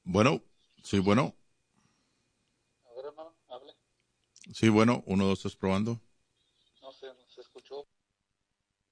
Bueno, sí, bueno, A ver, hermano, hable. sí, bueno, uno, dos, tres, probando.